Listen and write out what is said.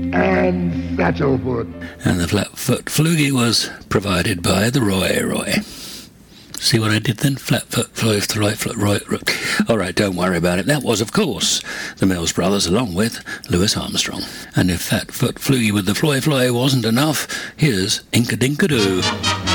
and Saddlefoot. And the Flatfoot Floogie was provided by the Roy. See what I did then? Flatfoot, Roy. All right, don't worry about it. That was, of course, the Mills Brothers along with Louis Armstrong. And if Flatfoot Floogie with the Floy wasn't enough, here's Inka Dinka Doo.